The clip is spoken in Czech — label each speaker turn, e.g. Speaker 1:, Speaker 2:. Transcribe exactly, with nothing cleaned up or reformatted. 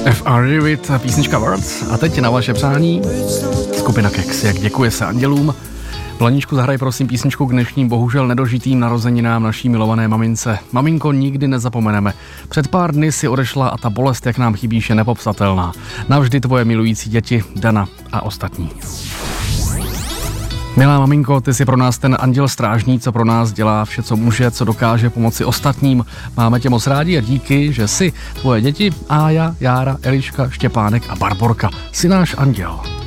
Speaker 1: F R David, písnička Words. A teď na vaše přání skupina Kex, jak děkuje se andělům. Vlaníčku, zahraj prosím písničku k dnešním bohužel nedožitým narozeninám naší milované mamince. Maminko, nikdy nezapomeneme. Před pár dny si odešla a ta bolest, jak nám chybíš, je nepopsatelná. Navždy tvoje milující děti, Dana a ostatní. Milá maminko, ty jsi pro nás ten anděl strážný, co pro nás dělá vše, co může, co dokáže pomoci ostatním. Máme tě moc rádi a díky, že jsi tvoje děti Ája, Jára, Eliška, Štěpánek a Barborka. Jsi náš anděl.